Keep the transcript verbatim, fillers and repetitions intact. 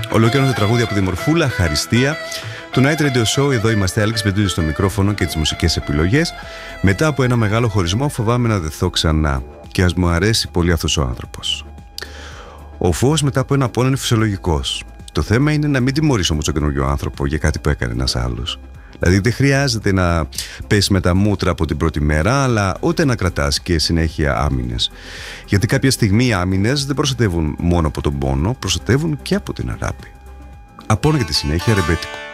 Ολόκληρο τραγούδια από τη Μορφούλα, Χαριστία. Το Night Radio Show, εδώ είμαστε, Άλεξ Πεντούδης στο μικρόφωνο και τις μουσικές επιλογές. Μετά από ένα μεγάλο χωρισμό, φοβάμαι να δεθώ ξανά. Και ας μου αρέσει πολύ αυτός ο άνθρωπος. Ο φόβος μετά από ένα πόνο είναι φυσιολογικός. Το θέμα είναι να μην τιμωρείς όμως τον καινούριο άνθρωπο για κάτι που έκανε ένας άλλος. Δηλαδή δεν χρειάζεται να πέσει με τα μούτρα από την πρώτη μέρα, αλλά ούτε να κρατάς και συνέχεια άμυνες. Γιατί κάποια στιγμή οι άμυνες δεν προστατεύουν μόνο από τον πόνο, προστατεύουν και από την αγάπη. Απόνα για τη συνέχεια, ρεμπέτικο.